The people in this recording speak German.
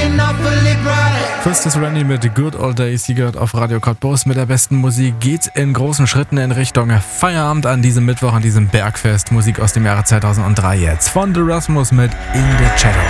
Christus Randy mit Good Old Days, die gehört auf Radio Cottbus. Mit der besten Musik geht's in großen Schritten in Richtung Feierabend an diesem Mittwoch, an diesem Bergfest. Musik aus dem Jahre 2003 jetzt. Von The Rasmus mit In the Shadow.